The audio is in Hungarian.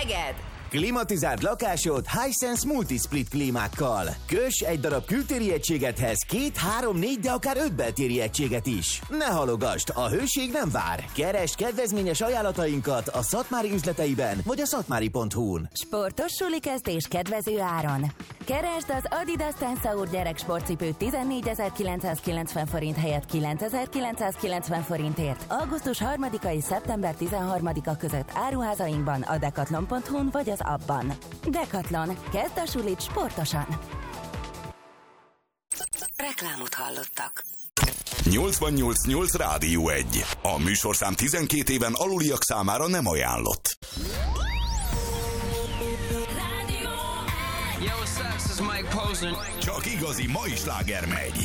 Szeged! Klimatizáld lakásod Hisense Multisplit klímákkal. Köss egy darab kültéri egységethez 2, 3, 4, de akár 5 beltéri egységet is. Ne halogasd, a hőség nem vár. Keresd kedvezményes ajánlatainkat a Szatmári üzleteiben vagy a szatmári.hu-n. Sportos sulikezés kedvező áron. Keresd az Adidas Tensaur gyereksportcipőt 14.990 forint helyett 9.990 forintért. Augusztus 3-a és szeptember 13-a között áruházainkban, a decathlon.hu-n vagy az appban. Decathlon. Kezd a sulit sportosan. Reklámot hallottak. 88.8 Rádió 1. A műsorszám 12 éven aluliak számára nem ajánlott. Yo, what's up? This is Mike Posner. Csak igazi mai sláger megy.